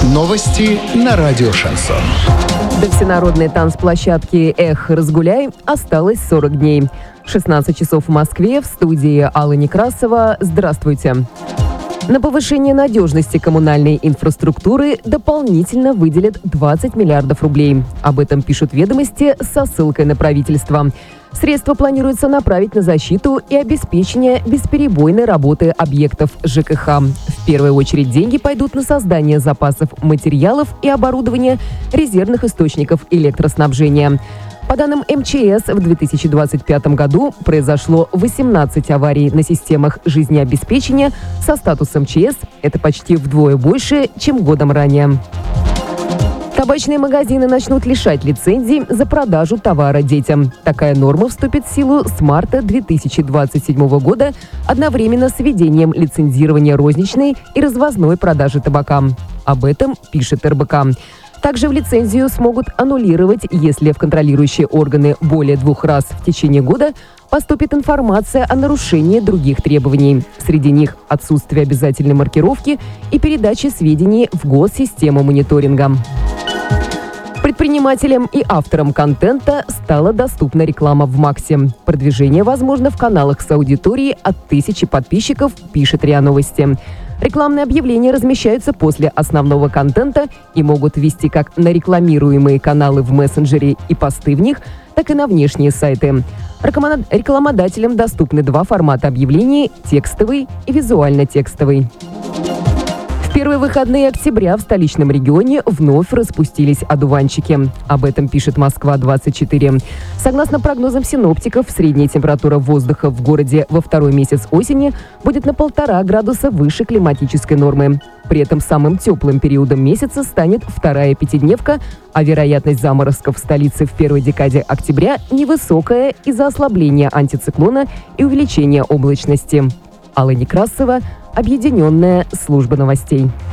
Новости на радио «Шансон». До всенародной танцплощадки «Эх, разгуляй» осталось 40 дней. 16 часов в Москве, в студии Алла Некрасова. Здравствуйте. На повышение надежности коммунальной инфраструктуры дополнительно выделят 20 миллиардов рублей. Об этом пишут «Ведомости» со ссылкой на правительство. Средства планируется направить на защиту и обеспечение бесперебойной работы объектов ЖКХ. В первую очередь деньги пойдут на создание запасов материалов и оборудования резервных источников электроснабжения. По данным МЧС, в 2025 году произошло 18 аварий на системах жизнеобеспечения со статусом ЧС. Это почти вдвое больше, чем годом ранее. Табачные магазины начнут лишать лицензий за продажу товара детям. Такая норма вступит в силу с марта 2027 года одновременно с введением лицензирования розничной и развозной продажи табака. Об этом пишет РБК. Также в лицензию смогут аннулировать, если в контролирующие органы более 2 раз в течение года поступит информация о нарушении других требований. Среди них отсутствие обязательной маркировки и передачи сведений в госсистему мониторинга. Предпринимателям и авторам контента стала доступна реклама в Максе. Продвижение возможно в каналах с аудиторией от 1000 подписчиков, пишет РИА Новости. Рекламные объявления размещаются после основного контента и могут вести как на рекламируемые каналы в мессенджере и посты в них, так и на внешние сайты. Рекламодателям доступны 2 формата объявлений – текстовый и визуально-текстовый. В первые выходные октября в столичном регионе вновь распустились одуванчики. Об этом пишет Москва-24. Согласно прогнозам синоптиков, средняя температура воздуха в городе во второй месяц осени будет на 1,5 градуса выше климатической нормы. При этом самым теплым периодом месяца станет вторая пятидневка, а вероятность заморозков в столице в первой декаде октября невысокая из-за ослабления антициклона и увеличения облачности. Алла Некрасова, Объединенная служба новостей.